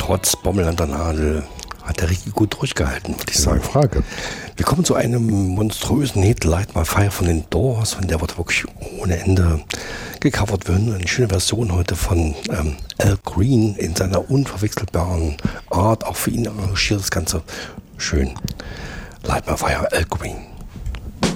trotz Bommel an der Nadel hat der Ricky gut durchgehalten, würde ich sagen. Frage. Wir kommen zu einem monströsen Hit, Light My Fire von den Doors, und der wird wirklich ohne Ende gecovert werden. Eine schöne Version heute von Al Green in seiner unverwechselbaren Art, auch für ihn arrangiert das Ganze schön. Light My Fire, Al Green.